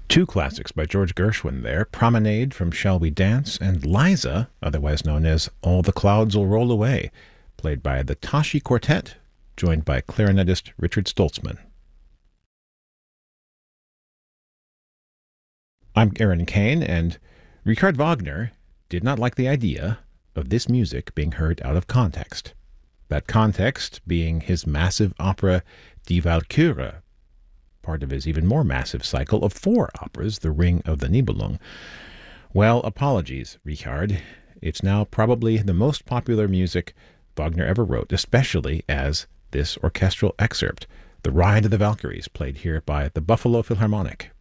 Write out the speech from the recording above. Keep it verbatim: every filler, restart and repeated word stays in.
Two classics by George Gershwin there, Promenade from Shall We Dance, and Liza, otherwise known as All the Clouds Will Roll Away, played by the Tashi Quartet, joined by clarinetist Richard Stoltzman. I'm Aaron Kane, and Richard Wagner did not like the idea of this music being heard out of context. That context being his massive opera Die Walküre, part of his even more massive cycle of four operas, The Ring of the Nibelung. Well, apologies, Richard. It's now probably the most popular music Wagner ever wrote, especially as this orchestral excerpt, The Ride of the Valkyries, played here by the Buffalo Philharmonic.